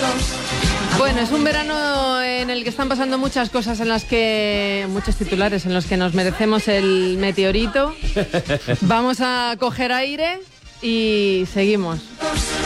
Bueno, es un verano en el que están pasando muchas cosas, muchos titulares en los que nos merecemos el meteorito. Vamos a coger aire y seguimos.